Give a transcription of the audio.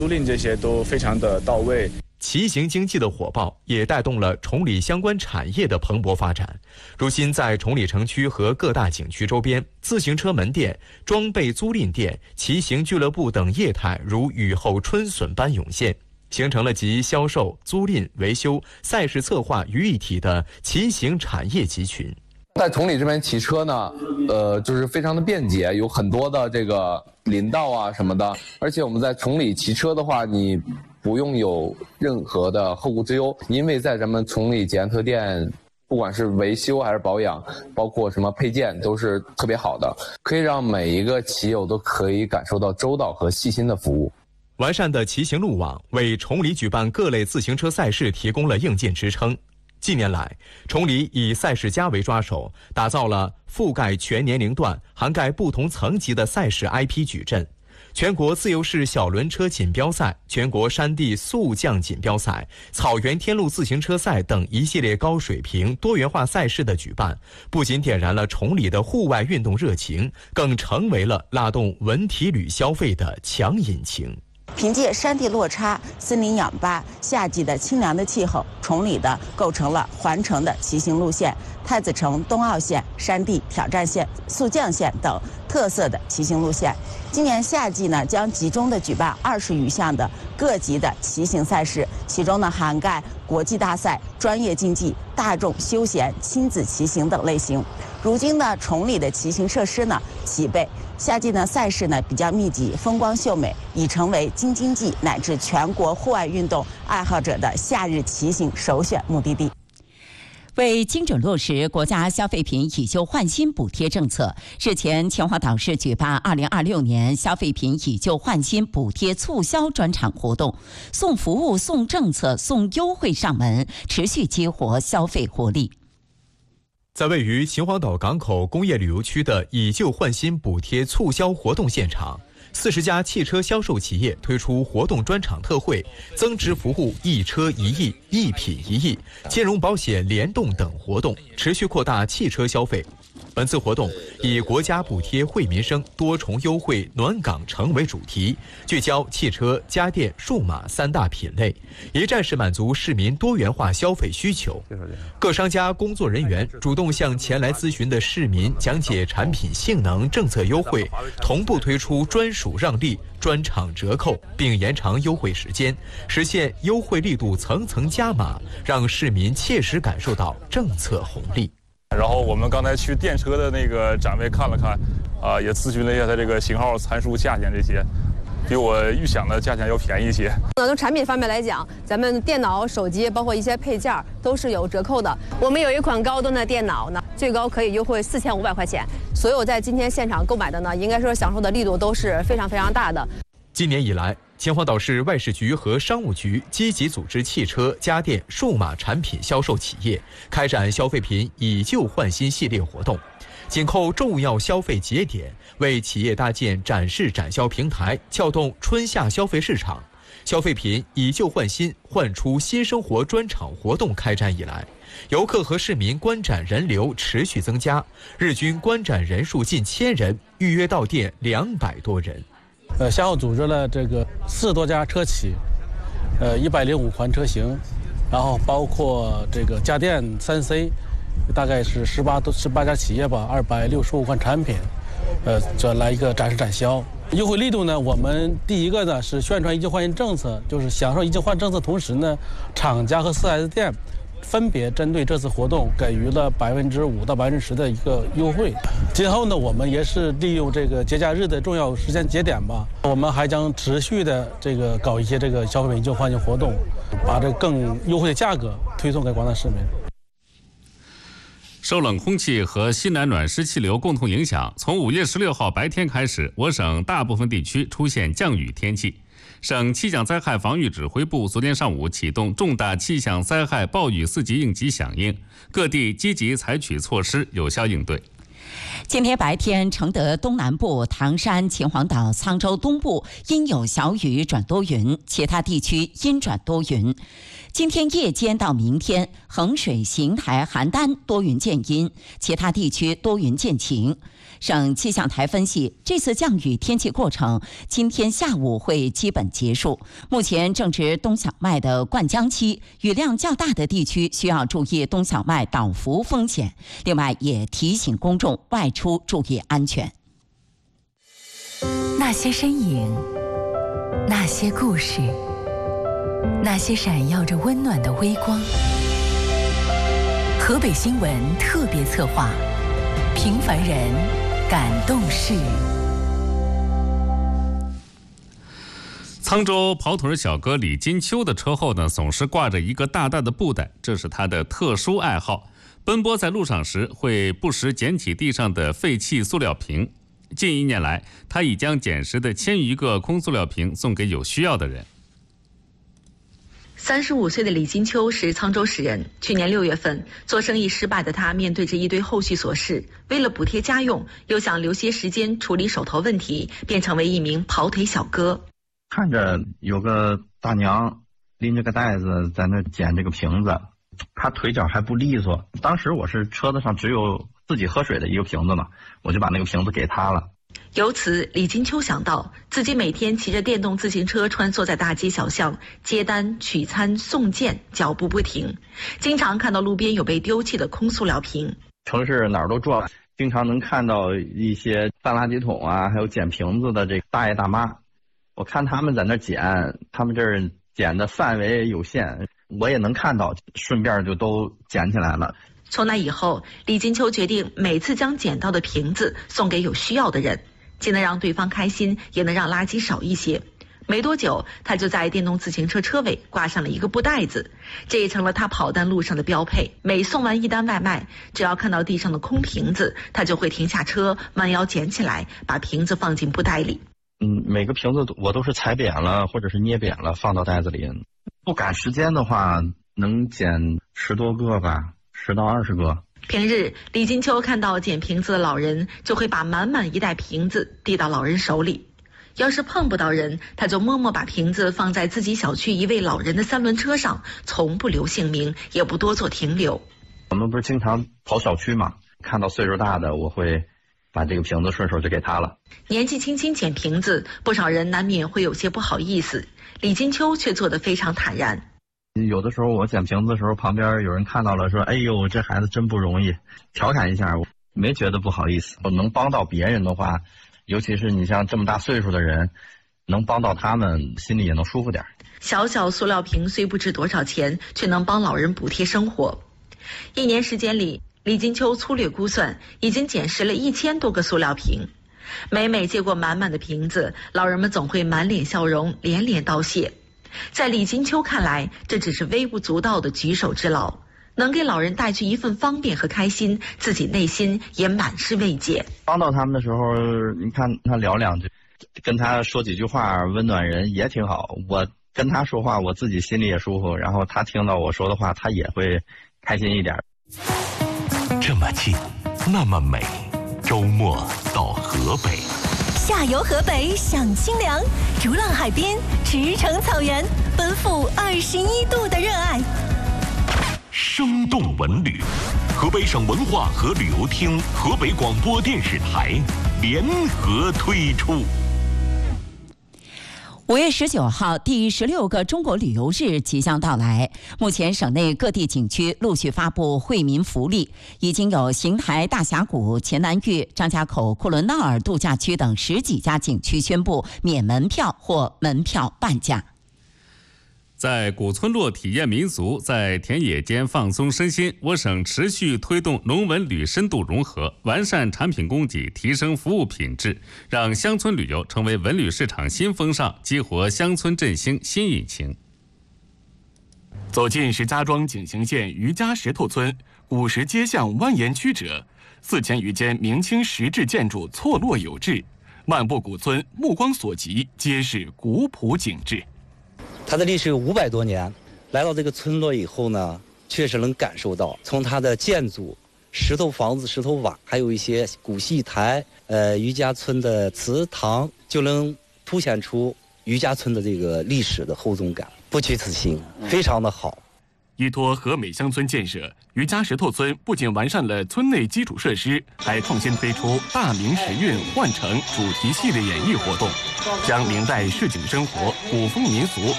租赁这些都非常的到位。 骑行经济的火爆也带动了崇礼相关产业的蓬勃发展。如今，在崇礼城区和各大景区周边，自行车门店、装备租赁店、骑行俱乐部等业态如雨后春笋般涌现，形成了集销售、租赁、维修、赛事策划于一体的骑行产业集群。 在崇礼这边骑车呢，就是非常的便捷，有很多的这个林道啊什么的，而且我们在崇礼骑车的话，你不用有任何的后顾之忧，因为在咱们崇礼捷安特店，不管是维修还是保养，包括什么配件都是特别好的，可以让每一个骑友都可以感受到周到和细心的服务。 完善的骑行路网为崇礼举办各类自行车赛事提供了硬件支撑。近年来，崇礼以赛事家为抓手，打造了覆盖全年龄段、涵盖不同层级的赛事 IP 矩阵。全国自由式小轮车锦标赛、全国山地速降锦标赛、草原天路自行车赛等一系列高水平多元化赛事的举办，不仅点燃了崇礼的户外运动热情，更成为了拉动文体旅消费的强引擎。 凭借山地落差、森林氧吧、夏季的清凉的气候，崇礼的构成了环城的骑行路线、太子城冬奥线、山地挑战线、速降线等特色的骑行路线。今年夏季呢，将集中的举办20余项的各级的骑行赛事，其中呢涵盖国际大赛、专业竞技、大众休闲、亲子骑行等类型。如今呢，崇礼的骑行设施呢齐备，夏季呢赛事呢比较密集，风光秀美，已成为京津冀乃至全国户外运动爱好者的夏日骑行首选目的地。 为精准落实国家消费品以旧换新补贴政策，日前秦皇岛市举办2026年消费品以旧换新补贴促销专场活动，送服务、送政策、送优惠上门，持续激活消费活力。 在位于秦皇岛港口工业旅游区的以旧换新补贴促销活动现场，40家汽车销售企业推出活动专场特惠、增值服务一车一亿、一品一亿、金融保险联动等活动，持续扩大汽车消费。本次活动以国家补贴惠民生、多重优惠暖港城为主题，聚焦汽车、家电、数码3大品类，一站式满足市民多元化消费需求。各商家工作人员主动向前来咨询的市民讲解产品性能、政策优惠，同步推出专属让利、专场折扣，并延长优惠时间，实现优惠力度层层加码，让市民切实感受到政策红利。 然后我们刚才去电车的那个展位看了看，也咨询了一下它这个型号、参数、价钱这些，比我预想的价钱要便宜一些。 从产品方面来讲，咱们电脑、手机包括一些配件都是有折扣的。我们有一款高端的电脑呢，最高可以优惠4500块钱。所有在今天现场购买的呢，应该说享受的力度都是非常非常大的。 今年以来，秦皇岛市外事局和商务局积极组织汽车、家电、数码产品销售企业开展消费品以旧换新系列活动，紧扣重要消费节点，为企业搭建展示展销平台，撬动春夏消费市场。消费品以旧换新、换出新生活专场活动开展以来，游客和市民观展人流持续增加，日均观展人数近1000人，预约到店200多人。 先后组织了这个40多家车企，105款车型，然后包括这个家电3C，大概是18家企业吧，265款产品，这来一个展示展销。优惠力度呢，我们第一个呢是宣传以旧换新政策，就是享受以旧换政策，同时呢，厂家和4S店分别针对这次活动给予了5%到10%的一个优惠。今后呢，我们也是利用这个节假日的重要时间节点吧，我们还将持续的这个搞一些这个消费品以旧换新活动，把这更优惠的价格推送给广大市民。 受冷空气和西南暖湿气流共同影响，从5月16号白天开始，我省大部分地区出现降雨天气。省气象灾害防御指挥部昨天上午启动重大气象灾害暴雨4级应急响应，各地积极采取措施，有效应对。 今天白天，承德东南部、唐山、秦皇岛、沧州东部阴有小雨转多云，其他地区阴转多云。今天夜间到明天，衡水、邢台、邯郸多云见阴，其他地区多云见晴。 省气象台分析，这次降雨天气过程今天下午会基本结束。目前正值冬小麦的灌浆期，雨量较大的地区需要注意冬小麦倒伏风险。另外，也提醒公众外出注意安全。 那些身影，那些故事，那些闪耀着温暖的微光。河北新闻特别策划，平凡人感动事。 沧州跑腿小哥李金秋的车后呢，总是挂着一个大大的布袋，这是他的特殊爱好。奔波在路上时，会不时捡起地上的废弃塑料瓶。近1年来，他已将捡拾的1000余个空塑料瓶送给有需要的人。 35岁的李金秋是沧州市人。去年6月份，做生意失败的他面对着一堆后续琐事，为了补贴家用，又想留些时间处理手头问题，便成为一名跑腿小哥。 看着有个大娘拎着个袋子在那捡这个瓶子，她腿脚还不利索。当时我是车子上只有自己喝水的一个瓶子嘛，我就把那个瓶子给她了。 由此，李金秋想到自己每天骑着电动自行车穿梭在大街小巷，接单、取餐、送件，脚步不停，经常看到路边有被丢弃的空塑料瓶。 城市哪儿都转，经常能看到一些翻垃圾桶啊，还有捡瓶子的这个大爷大妈。我看他们在那捡，他们这儿捡的范围有限，我也能看到，顺便就都捡起来了。 从那以后，李金秋决定每次将捡到的瓶子送给有需要的人，既能让对方开心，也能让垃圾少一些。没多久，他就在电动自行车车尾挂上了一个布袋子，这也成了他跑单路上的标配。每送完一单外卖，只要看到地上的空瓶子，他就会停下车，弯腰捡起来，把瓶子放进布袋里。 每个瓶子我都是踩扁了或者是捏扁了放到袋子里。不赶时间的话，能捡10多个吧，10到20个。 平日，李金秋看到捡瓶子的老人，就会把满满一袋瓶子递到老人手里。要是碰不到人，他就默默把瓶子放在自己小区一位老人的3轮车上，从不留姓名，也不多做停留。 我们不是经常跑小区嘛，看到岁数大的，我会把这个瓶子顺手就给他了。 年纪轻轻捡瓶子，不少人难免会有些不好意思，李金秋却做得非常坦然。 有的时候我捡瓶子的时候，旁边有人看到了说：“哎呦，这孩子真不容易。”调侃一下，我没觉得不好意思。我能帮到别人的话，尤其是你像这么大岁数的人，能帮到他们，心里也能舒服点。 小小塑料瓶虽不值多少钱，却能帮老人补贴生活。1年时间里，李金秋粗略估算，已经捡拾了1000多个塑料瓶。每接过满满的瓶子，老人们总会满脸笑容，连连道谢。在李金秋看来，这只是微不足道的举手之劳，能给老人带去一份方便和开心，自己内心也满是慰藉。 帮到他们的时候，你看他聊2句，跟他说几句话，温暖人也挺好。我跟他说话，我自己心里也舒服，然后他听到我说的话，他也会开心一点。 这么近，那么美，周末到河北。 下游河北享清凉，逐浪海边，驰骋草原，奔赴21度的热爱。 生动文旅，河北省文化和旅游厅、河北广播电视台联合推出。 5月19号，第16个中国旅游日即将到来。目前，省内各地景区陆续发布惠民福利，已经有邢台大峡谷、黔南峪、张家口、库伦纳尔度假区等10几家景区宣布免门票或门票半价。 在古村落体验民俗，在田野间放松身心，我省持续推动农文旅深度融合，完善产品供给，提升服务品质，让乡村旅游成为文旅市场新风尚，激活乡村振兴新引擎。 走进石家庄景行县余家石头村，古石街巷蜿蜒曲折，4000余间明清石质建筑错落有致，漫步古村，目光所及皆是古朴景致。 它的历史有500多年，来到这个村落以后呢，确实能感受到，从它的建筑、石头房子、石头瓦，还有一些古戏台，余家村的祠堂，就能凸显出余家村的这个历史的厚重感，不虚此行，非常的好。 依托和美乡村建设，余家石头村不仅完善了村内基础设施，还创新推出大明时运换乘主题系列演绎活动，将明代市井生活、古风民俗